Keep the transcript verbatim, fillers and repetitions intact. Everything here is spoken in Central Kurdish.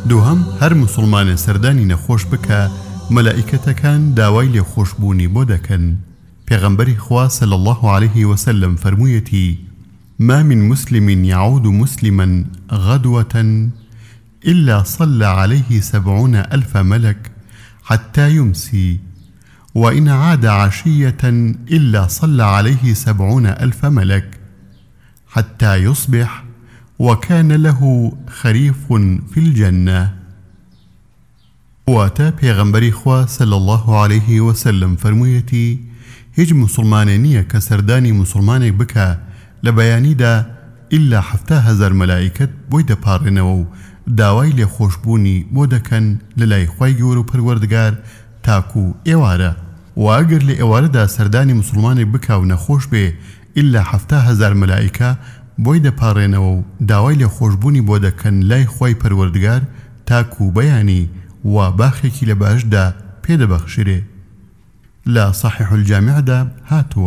دووهەم هەر مسلمانە سەردانی نەخۆش بکە مەلائیکەتەکان داوای لێخۆشبوونی بۆ دەکەن. پێغەمبەری خوا صلی الله عليه وسلم فەرموویەتی: ما من مسلم يعود مسلما غدوة إلا صلى عليه سبعون ألف ملك حتى يمسي، وإن عاد عشية إلا صلى عليه سبعون ألف ملك حتى يصبح، وكان له خريف في الجنة. واتا پیغمبری خوا صلی الله عليه وسلم فرمویەتی: هیچ مسلمانێ نییە کە سەردانی مسلمانێک بکە لە بەیانیدا ئللا حەفتا هەزار مەلائیکەت بۆی دەپاڕێنەوە و داوای لێخۆشبوونی بۆ دەکەن لە لای خوای گەورە و پەروەردگار تاکو ئێوارە. و ئەگەر لە ئێوارەدا سەردانی مسلمانێک بکە و نەخۆش بێ ئللا حەفتا هەزار مەلائیکە بۆی دەپاڕێنەوە و داوای لێخۆشبوونی بۆ دەکەن لای خوای پەروەردگار تاکو بەیانی و باخێکی لە باشدا پێدەبەخشرێ. لا صحيح الجامع دا هاتوا.